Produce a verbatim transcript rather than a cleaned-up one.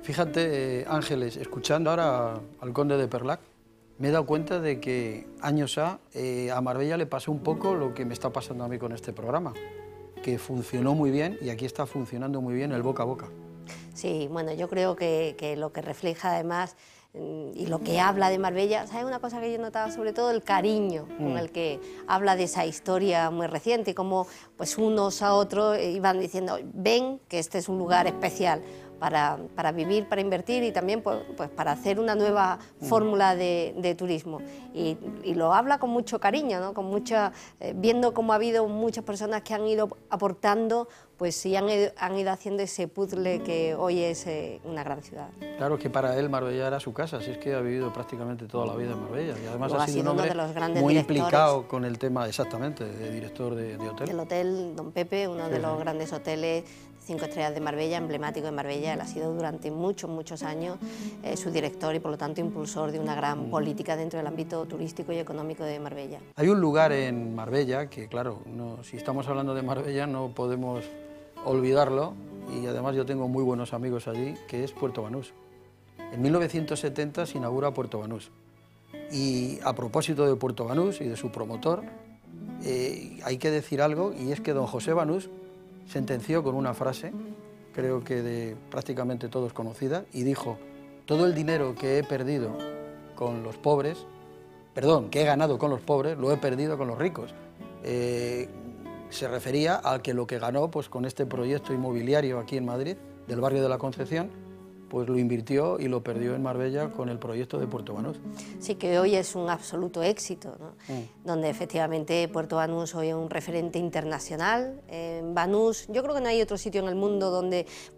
Fíjate, Ángeles, escuchando ahora al conde de Perlac, me he dado cuenta de que años ha, eh, a Marbella le pasó un poco lo que me está pasando a mí con este programa, que funcionó muy bien y aquí está funcionando muy bien el boca a boca. Sí, bueno, yo creo que, que lo que refleja además y lo que habla de Marbella, ¿sabes una cosa que yo notaba? Sobre todo el cariño mm. con el que habla de esa historia muy reciente y cómo pues unos a otros iban diciendo, ven que este es un lugar especial para, para vivir, para invertir y también pues, pues para hacer una nueva mm. fórmula de, de turismo. Y, y lo habla con mucho cariño, ¿no? Con mucha, eh, viendo cómo ha habido muchas personas que han ido aportando, pues sí han ido, han ido haciendo ese puzzle que hoy es eh, una gran ciudad. Claro que para él Marbella era su casa, si es que ha vivido prácticamente toda la vida en Marbella y además Luego ha sido un hombre uno de los grandes muy directores, implicado con el tema, exactamente, de director de, de hotel. El hotel Don Pepe, uno sí, de los sí. grandes hoteles cinco estrellas de Marbella, emblemático de Marbella. Él ha sido durante muchos, muchos años eh, su director y por lo tanto impulsor de una gran mm. política dentro del ámbito turístico y económico de Marbella. Hay un lugar en Marbella que, claro, no, si estamos hablando de Marbella no podemos olvidarlo, y además yo tengo muy buenos amigos allí, que es Puerto Banús. En mil novecientos setenta se inaugura Puerto Banús y a propósito de Puerto Banús y de su promotor, eh, hay que decir algo, y es que don José Banús sentenció con una frase, creo que de prácticamente todos conocida, y dijo, todo el dinero que he perdido con los pobres, perdón, que he ganado con los pobres, lo he perdido con los ricos. Eh, se refería a que lo que ganó pues, con este proyecto inmobiliario aquí en Madrid, del barrio de la Concepción, pues lo invirtió y lo perdió en Marbella con el proyecto de Puerto Banús. Sí, que hoy es un absoluto éxito, ¿no? Mm. Donde efectivamente Puerto Banús hoy es un referente internacional. En Banús, yo creo que no hay otro sitio en el mundo donde